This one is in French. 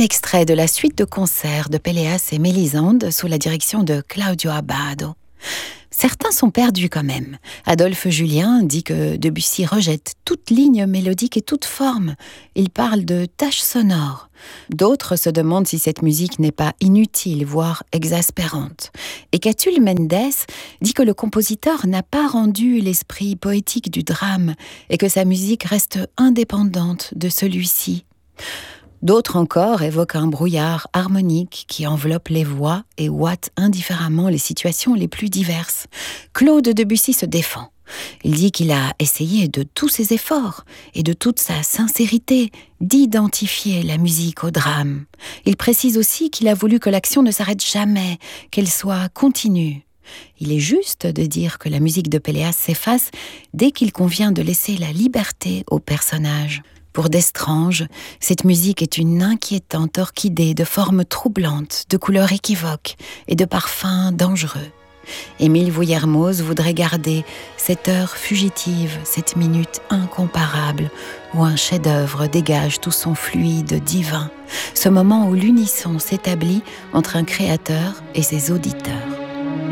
extrait de la suite de concerts de Péléas et Mélisande sous la direction de Claudio Abbado. Certains sont perdus quand même. Adolphe Julien dit que Debussy rejette toute ligne mélodique et toute forme. Il parle de taches sonores. D'autres se demandent si cette musique n'est pas inutile, voire exaspérante. Et Catulle Mendes dit que le compositeur n'a pas rendu l'esprit poétique du drame et que sa musique reste indépendante de celui-ci. D'autres encore évoquent un brouillard harmonique qui enveloppe les voix et ouate indifféremment les situations les plus diverses. Claude Debussy se défend. Il dit qu'il a essayé de tous ses efforts et de toute sa sincérité d'identifier la musique au drame. Il précise aussi qu'il a voulu que l'action ne s'arrête jamais, qu'elle soit continue. Il est juste de dire que la musique de Péléas s'efface dès qu'il convient de laisser la liberté aux personnages. Pour Destrange, cette musique est une inquiétante orchidée de formes troublantes, de couleurs équivoques et de parfums dangereux. Émile Vuillermoz voudrait garder cette heure fugitive, cette minute incomparable, où un chef-d'œuvre dégage tout son fluide divin, ce moment où l'unisson s'établit entre un créateur et ses auditeurs.